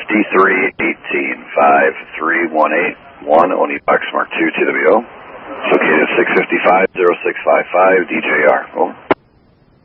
53185318 Oni Box Mark 2 TWO. Located 655-0655 DJR. Over.